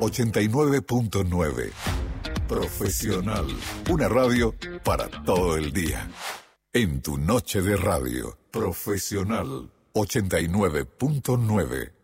89.9. Profesional. Una radio para todo el día. En tu noche de radio. Profesional. 89.9.